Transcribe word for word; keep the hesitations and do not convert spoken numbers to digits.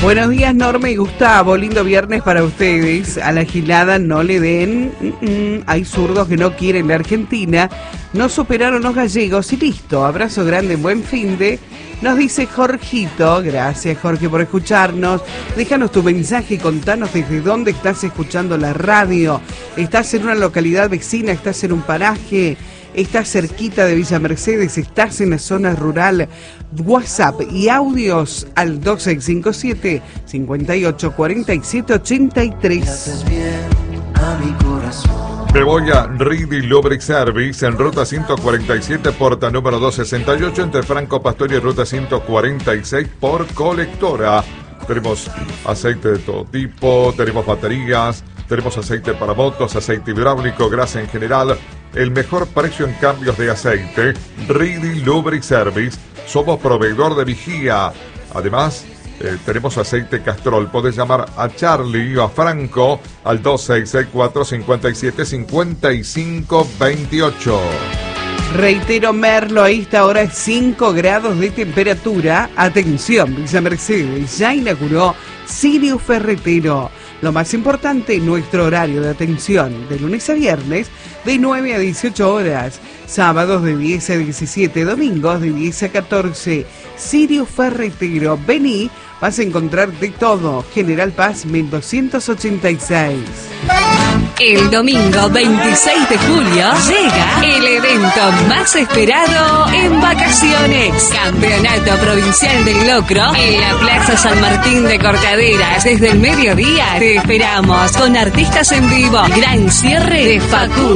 Buenos días, Norma y Gustavo. Lindo viernes para ustedes. A la gilada no le den. Mm-mm. Hay zurdos que no quieren la Argentina. No superaron los gallegos y listo. Abrazo grande, buen fin de. Nos dice Jorgito. Gracias, Jorge, por escucharnos. Déjanos tu mensaje y contanos desde dónde estás escuchando la radio. ¿Estás en una localidad vecina? ¿Estás en un paraje? ¿Estás cerquita de Villa Mercedes? ¿Estás en la zona rural? WhatsApp y audios al dos seis cinco siete, cinco ocho cuatro siete ocho tres. Beboya Reedy Lubric Service en ruta ciento cuarenta y siete, puerta número doscientos sesenta y ocho, entre Franco Pastori y ruta ciento cuarenta y seis por Colectora. Tenemos aceite de todo tipo, tenemos baterías, tenemos aceite para motos, aceite hidráulico, grasa en general. El mejor precio en cambios de aceite. Reedy Lubric Service. Somos proveedor de vigía. Además, eh, tenemos aceite Castrol. Podés llamar a Charlie o a Franco al dos seis seis cuatro, cinco siete, cinco cinco dos ocho. Reitero, Merlo, a esta hora es cinco grados de temperatura. Atención, Villa Mercedes ya inauguró Sirius Ferretero. Lo más importante, nuestro horario de atención de lunes a viernes de nueve a dieciocho horas, sábados de diez a diecisiete, domingos de diez a catorce. Sirius Ferretero, vení, vas a encontrar de todo. General Paz mil doscientos ochenta y seis. El domingo veintiséis de julio llega el evento más esperado en vacaciones. Campeonato Provincial del Locro en la Plaza San Martín de Cortaderas. Desde el mediodía te esperamos con artistas en vivo. Gran cierre de Facu.